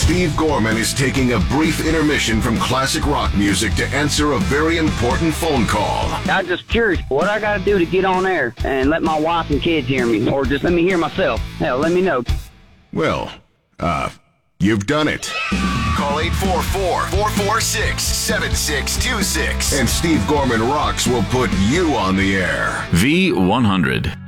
Steve Gorman is taking a brief intermission from classic rock music to answer a very important phone call. I'm just curious what I got to do to get on air and let my wife and kids hear me, or just let me hear myself. Hell, let me know. Well, you've done it. Call 844-446-7626. And Steve Gorman Rocks will put you on the air. V100.